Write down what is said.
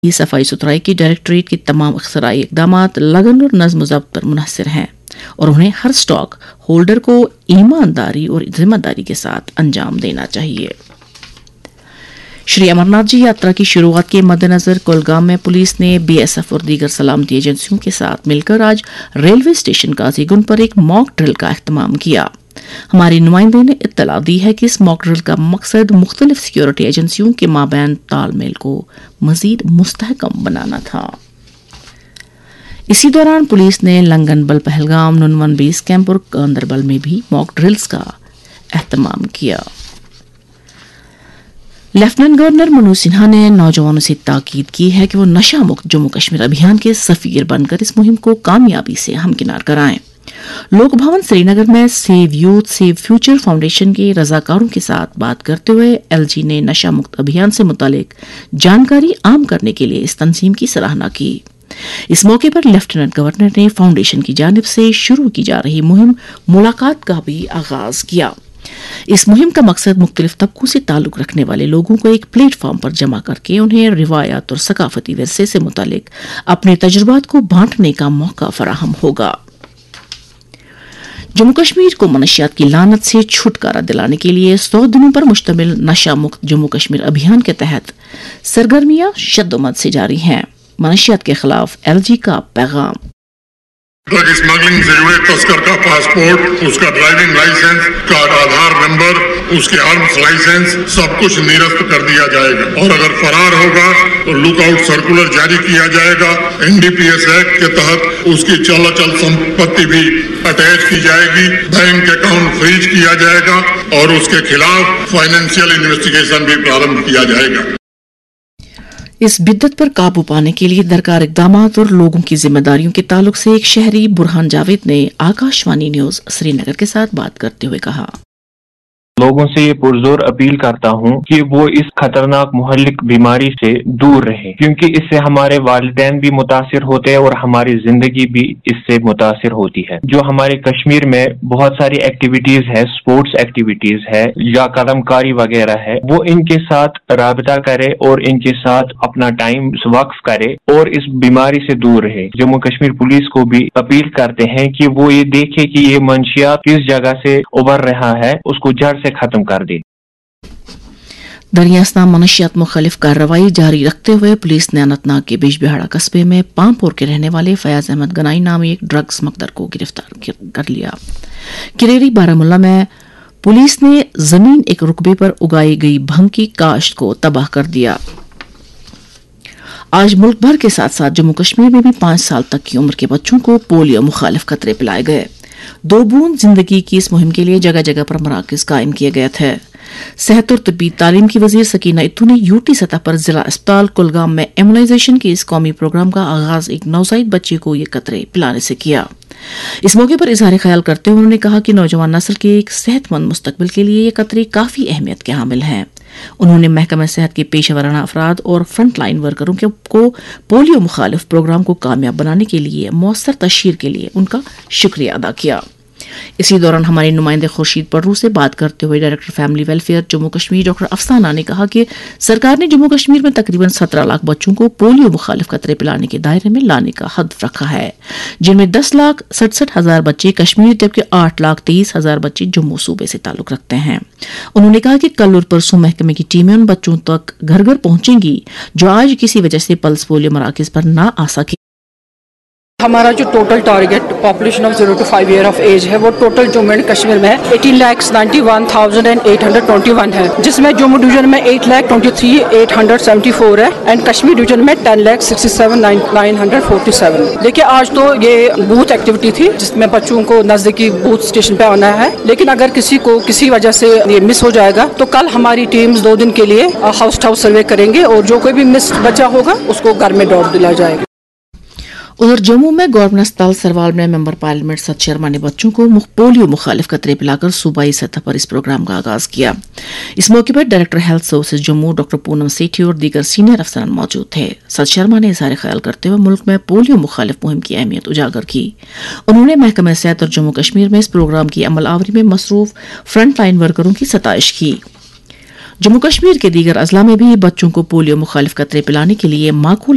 صفائی ستھرائی کی ڈائریکٹوریٹ کے تمام اختراعی اقدامات لگن اور نظم و ضبط پر منحصر ہیں اور انہیں ہر سٹاک ہولڈر کو ایمانداری اور ذمہ داری کے ساتھ انجام دینا چاہیے۔ شری امرناتھ جی یاترا کی شروعات کے مد نظر کولگام میں پولیس نے بی ایس ایف اور دیگر سلامتی ایجنسیوں کے ساتھ مل کر آج ریلوے اسٹیشن قاضی گنڈ پر ایک موک ڈرل کا اہتمام کیا۔ ہماری نمائندے نے اطلاع دی ہے کہ اس موک ڈرل کا مقصد مختلف سیکیورٹی ایجنسیوں کے مابین تال میل کو مزید مستحکم بنانا تھا۔ اسی دوران پولیس نے لنگن بل پہلگام ننون بیس کیمپ اور گاندربل میں بھی موک ڈرلز کا اہتمام کیا۔ لیفٹیننٹ گورنر منوج سنہا نے نوجوانوں سے تاکید کی ہے کہ وہ نشہ مکت جموں کشمیر ابھیان کے سفیر بن کر اس مہم کو کامیابی سے ہمکنار کرائیں۔ لوک بھون سری نگر میں save youth save future foundation کے رضاکاروں کے ساتھ بات کرتے ہوئے ایل جی نے نشہ مکت ابھیان سے متعلق جانکاری عام کرنے کے لیے اس تنظیم کی سراہنا کی۔ اس موقع پر لیفٹیننٹ گورنر نے فاؤنڈیشن کی جانب سے شروع کی جا رہی مہم ملاقات کا بھی آغاز کیا۔ اس مہم کا مقصد مختلف طبقوں سے تعلق رکھنے والے لوگوں کو ایک پلیٹ فارم پر جمع کر کے انہیں روایات اور ثقافتی ورثے سے متعلق اپنے تجربات کو بانٹنے کا موقع فراہم ہوگا۔ جموں کشمیر کو منشیات کی لعنت سے چھٹکارا دلانے کے لیے 100 دنوں پر مشتمل نشہ مکت جموں کشمیر ابھیان کے تحت سرگرمیاں شدومت سے جاری ہیں۔ منشیات کے خلاف ایل جی کا پیغام۔ ڈرگ اسمگلنگ سے جڑے تسکر کا پاسپورٹ، اس کا ڈرائیونگ لائسنس، کا آدھار نمبر، اس کے آرمز لائسنس سب کچھ نرست کر دیا جائے گا، اور اگر فرار ہوگا تو لک آؤٹ سرکولر جاری کیا جائے گا۔ N D P S act کے تحت اس کی چل اچل سمپتی بھی اٹیچ کی جائے گی، بینک اکاؤنٹ فریز کیا جائے گا اور اس کے خلاف فائنینشیل انویسٹیگیشن بھی پرارمبھ کیا جائے گا۔ اس بدت پر قابو پانے کے لیے درکار اقدامات اور لوگوں کی ذمہ داریوں کے تعلق سے ایک شہری برہان جاوید نے آکاشوانی نیوز سری نگر کے ساتھ بات کرتے ہوئے کہا۔ لوگوں سے یہ پرزور اپیل کرتا ہوں کہ وہ اس خطرناک مہلک بیماری سے دور رہیں، کیونکہ اس سے ہمارے والدین بھی متاثر ہوتے ہیں اور ہماری زندگی بھی اس سے متاثر ہوتی ہے۔ جو ہمارے کشمیر میں بہت ساری ایکٹیویٹیز ہے، سپورٹس ایکٹیویٹیز ہے یا قدم کاری وغیرہ ہے، وہ ان کے ساتھ رابطہ کرے اور ان کے ساتھ اپنا ٹائم وقف کرے اور اس بیماری سے دور رہے۔ جموں کشمیر پولیس کو بھی اپیل کرتے ہیں کہ وہ یہ دیکھے کہ یہ منشیات کس جگہ سے ابھر رہا ہے، اس کو جڑ سے ختم کر دے۔ دریاستہ منشیات مخالف کارروائی جاری رکھتے ہوئے پولیس نے اننت ناگ کے بیج بہاڑا قصبے میں پامپور کے رہنے والے فیاض احمد گنائی نامی ایک ڈرگ سمگلر کو گرفتار کر لیا۔ کریری بارامولہ میں پولیس نے زمین ایک رقبے پر اگائی گئی بھنگ کی کاشت کو تباہ کر دیا۔ آج ملک بھر کے ساتھ ساتھ جموں کشمیر میں بھی 5 سال تک کی عمر کے بچوں کو پولیو مخالف قطرے پلائے گئے۔ 2 بوند زندگی کی اس مہم کے لیے جگہ جگہ پر مراکز قائم کیے گئے تھے۔ صحت اور طبی تعلیم کی وزیر سکینہ اتو نے یو ٹی سطح پر ضلع اسپتال کولگام میں ایمونائزیشن کے اس قومی پروگرام کا آغاز ایک نوزائیدہ بچے کو یہ قطرے پلانے سے کیا۔ اس موقع پر اظہار خیال کرتے ہوئے انہوں نے کہا کہ نوجوان نسل کے ایک صحت مند مستقبل کے لیے یہ قطرے کافی اہمیت کے حامل ہیں۔ انہوں نے محکمہ صحت کے پیشہ ورانہ افراد اور فرنٹ لائن ورکروں کو پولیو مخالف پروگرام کو کامیاب بنانے کے لیے مؤثر تشہیر کے لیے ان کا شکریہ ادا کیا۔ اسی دوران ہمارے نمائندے خورشید پڑرو سے بات کرتے ہوئے director family welfare Jammu Kashmir doctor افسانہ نے کہا کہ سرکار نے جموں کشمیر میں تقریباً 17 لاکھ بچوں کو پولیو مخالف قطرے پلانے کے دائرے میں لانے کا ہدف رکھا ہے، جن میں 10,67,000 بچے کشمیر جبکہ 8,23,000 بچے جموں صوبے سے تعلق رکھتے ہیں۔ انہوں نے کہا کہ کل اور پرسوں محکمے کی ٹیمیں ان بچوں تک گھر گھر پہنچیں گی جو آج کسی وجہ سے پلس پولیو مراکز پر نہ آ سکے۔ ہمارا جو total target population of 0 to 5 year of age ہے وہ ٹوٹل جموں اینڈ کشمیر میں 18,91,821 ہے، جس میں جموں ڈویژن میں 8,23,874 ہے اینڈ کشمیر ڈویژن میں 10,67,947۔ دیکھیے آج تو یہ بوتھ ایکٹیویٹی تھی جس میں بچوں کو نزدیکی بوتھ اسٹیشن پہ آنا ہے، لیکن اگر کسی کو کسی وجہ سے یہ مس ہو جائے گا تو کل ہماری ٹیمز 2 دن کے لیے ہاؤس ٹو ہاؤس سروے کریں گے اور جو کوئی بھی مس بچہ ہوگا اس کو گھر میں ڈراپ دلا جائے گا۔ ادھر جموں میں گورنمنٹ اسپتال سروال میں ممبر پارلیمنٹ ست شرما نے بچوں کو پولیو مخالف قطرے پلا کر صوبائی سطح پر اس پروگرام کا آغاز کیا۔ اس موقع پر director health services Jammu doctor Poonam Sethi اور دیگر سینئر افسران موجود تھے۔ ست شرما نے اظہار خیال کرتے ہوئے ملک میں پولیو مخالف مہم کی اہمیت اجاگر کی۔ انہوں نے محکمہ صحت اور جموں کشمیر میں اس پروگرام کی عمل آوری میں مصروف فرنٹ لائن ورکروں کی ستائش کی۔ جموں کشمیر کے دیگر اضلاع میں بھی بچوں کو پولیو مخالف قطرے پلانے کے لیے معقول